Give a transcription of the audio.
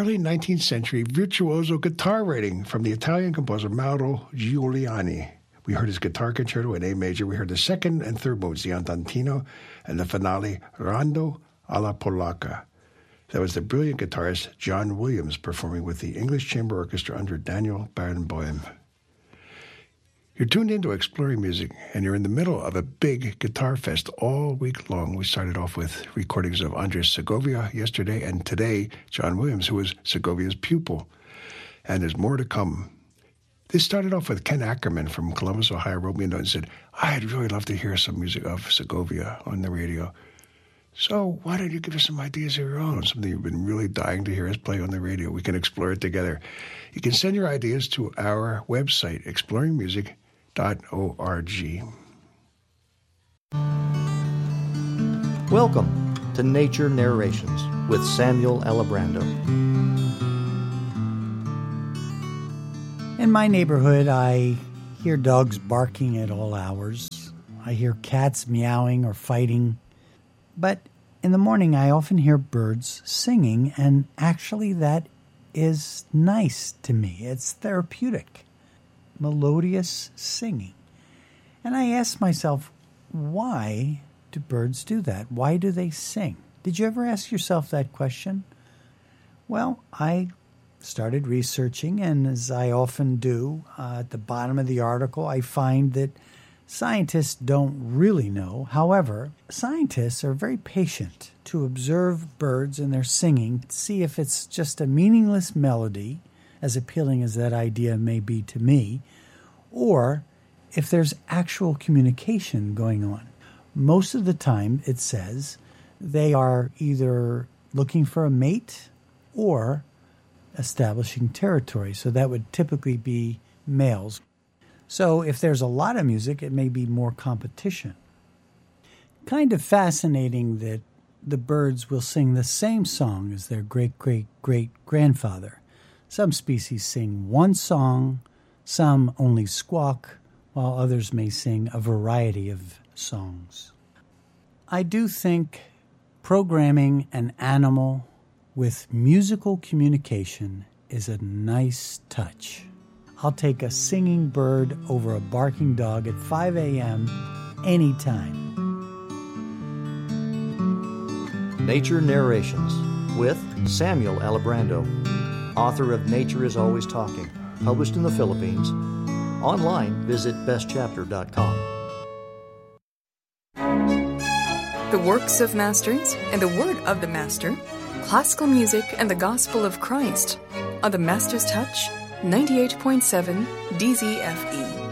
early 19th century virtuoso guitar rating from the Italian composer Mauro Giuliani. We heard his guitar concerto in A major. We heard the second and third movements, the Andantino, and the finale, Rondo alla Polacca. That was the brilliant guitarist John Williams performing with the English Chamber Orchestra under Daniel Barenboim. You're tuned into Exploring Music, and you're in the middle of a big guitar fest all week long. We started off with recordings of Andres Segovia yesterday, and today, John Williams, who was Segovia's pupil. And there's more to come. This started off with Ken Ackerman from Columbus, Ohio, wrote me a note and said, I'd really love to hear some music of Segovia on the radio. So why don't you give us some ideas of your own, something you've been really dying to hear us play on the radio? We can explore it together. You can send your ideas to our website, exploringmusic.org. Welcome to Nature Narrations with Samuel Alibrando. In my neighborhood, I hear dogs barking at all hours. I hear cats meowing or fighting. But in the morning, I often hear birds singing, and actually that is nice to me. It's therapeutic, melodious singing. And I ask myself, why do birds do that? Why do they sing? Did you ever ask yourself that question? Well, I started researching, and as I often do, at the bottom of the article, I find that scientists don't really know. However, scientists are very patient to observe birds and their singing, see if it's just a meaningless melody, as appealing as that idea may be to me, or if there's actual communication going on. Most of the time, it says they are either looking for a mate or establishing territory. So that would typically be males. So if there's a lot of music, it may be more competition. Kind of fascinating that the birds will sing the same song as their great-great-great-grandfather. Some species sing one song, some only squawk, while others may sing a variety of songs. I do think programming an animal with musical communication is a nice touch. I'll take a singing bird over a barking dog at 5 a.m. anytime. Nature Narrations with Samuel Alibrando, author of Nature is Always Talking, published in the Philippines. Online, visit bestchapter.com. The works of masters and the word of the master, classical music and the gospel of Christ on the Master's Touch 98.7 DZFE.